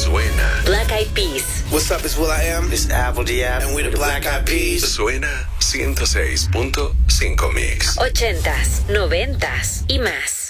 Suena. Black Eyed Peas. What's up, it's will.i.am. It's Apple D.App. And we're the Black Eyed Peas. Suena 106.5 Mix. 80s, 90s y más.